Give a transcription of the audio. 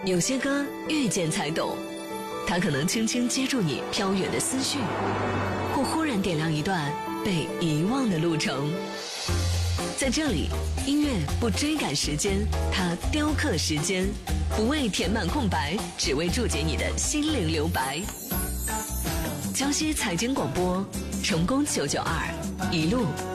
有些歌遇见才懂，它可能轻轻接住你飘远的思绪，或忽然点亮一段被遗忘的路程。在这里，音乐不追赶时间，它雕刻时间，不为填满空白，只为注解你的心灵留白。江西财经广播，成功992，一路